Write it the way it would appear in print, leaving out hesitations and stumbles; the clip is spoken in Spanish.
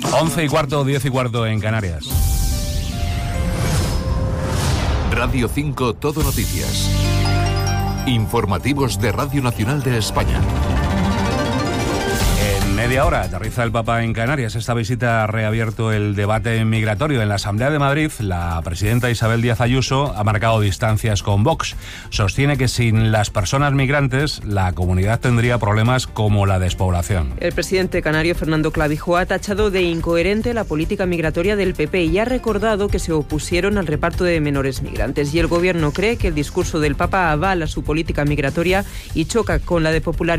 11:15, 10:15 en Canarias. Radio 5 Todo Noticias. Informativos de Radio Nacional de España. Media hora aterriza el Papa en Canarias. Esta visita ha reabierto el debate migratorio. En la Asamblea de Madrid, la presidenta Isabel Díaz Ayuso ha marcado distancias con Vox. Sostiene que sin las personas migrantes, la comunidad tendría problemas como la despoblación. El presidente canario Fernando Clavijo ha tachado de incoherente la política migratoria del PP y ha recordado que se opusieron al reparto de menores migrantes. Y el gobierno cree que el discurso del Papa avala su política migratoria y choca con la de populares